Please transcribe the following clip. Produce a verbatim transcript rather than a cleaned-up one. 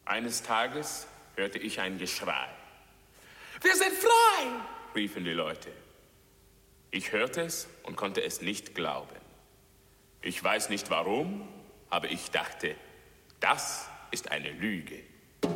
Eines Tages hörte ich ein Geschrei. Wir sind frei! Riefen die Leute. Ich hörte es und konnte es nicht glauben. Ich weiß nicht warum, aber ich dachte, das ist eine Lüge.